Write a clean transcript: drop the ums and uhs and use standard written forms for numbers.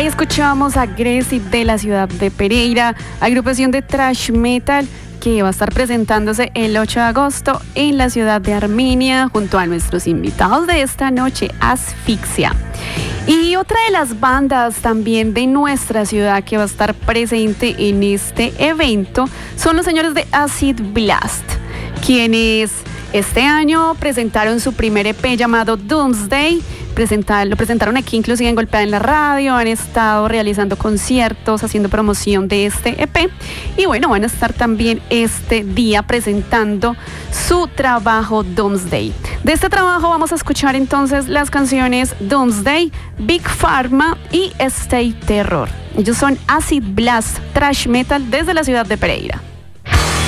Ahí escuchamos Aggressive de la ciudad de Pereira, agrupación de thrash metal que va a estar presentándose el 8 de agosto en la ciudad de Armenia junto a nuestros invitados de esta noche, Asfixia. Y otra de las bandas también de nuestra ciudad que va a estar presente en este evento son los señores de Acid Blast, quienes este año presentaron su primer EP llamado Doomsday. Lo presentaron aquí inclusive en Golpeada en la Radio, han estado realizando conciertos, haciendo promoción de este EP y bueno, van a estar también este día presentando su trabajo Doomsday. De este trabajo vamos a escuchar entonces las canciones Doomsday, Big Pharma y Stay Terror. Ellos son Acid Blast, thrash metal desde la ciudad de Pereira.